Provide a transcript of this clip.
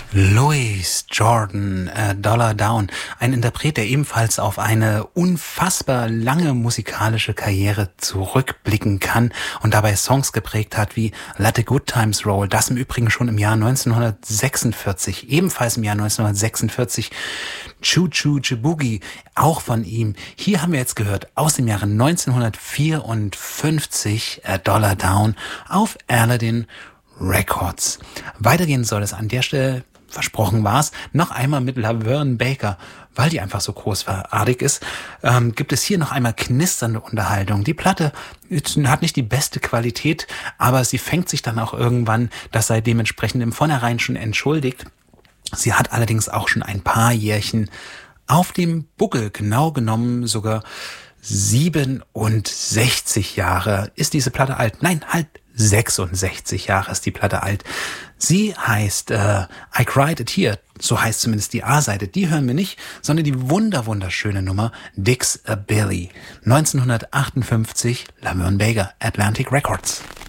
Louis Jordan, Dollar Down, ein Interpret, der ebenfalls auf eine unfassbar lange musikalische Karriere zurückblicken kann und dabei Songs geprägt hat wie Let the Good Times Roll, das im Übrigen schon im Jahr 1946, ebenfalls im Jahr 1946, Choo Choo Boogie, auch von ihm. Hier haben wir jetzt gehört aus dem Jahre 1954 Dollar Down auf Aladdin Records. Weitergehen soll es an der Stelle, versprochen war's, noch einmal mit Laverne Baker, weil die einfach so großartig ist, gibt es hier noch einmal knisternde Unterhaltung. Die Platte hat nicht die beste Qualität, aber sie fängt sich dann auch irgendwann, das sei dementsprechend im Vornherein schon entschuldigt. Sie hat allerdings auch schon ein paar Jährchen auf dem Buckel, genau genommen sogar 67 Jahre ist diese Platte alt. Nein, halt 66 Jahre ist die Platte alt. Sie heißt I Cried a Tear, so heißt zumindest die A-Seite. Die hören wir nicht, sondern die wunderschöne Nummer Dix a Billy. 1958, Laverne Baker, Atlantic Records.